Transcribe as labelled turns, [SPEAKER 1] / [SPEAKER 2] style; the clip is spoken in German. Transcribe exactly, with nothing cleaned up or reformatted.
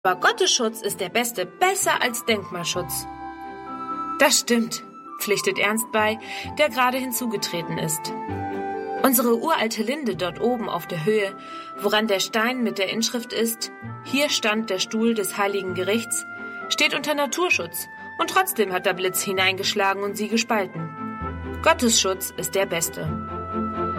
[SPEAKER 1] Aber Gottesschutz ist der beste, besser als Denkmalschutz. Das stimmt, pflichtet Ernst bei, der gerade hinzugetreten ist. Unsere uralte Linde dort oben auf der Höhe, woran der Stein mit der Inschrift ist, hier stand der Stuhl des Heiligen Gerichts, steht unter Naturschutz und trotzdem hat der Blitz hineingeschlagen und sie gespalten. Gottesschutz ist der beste.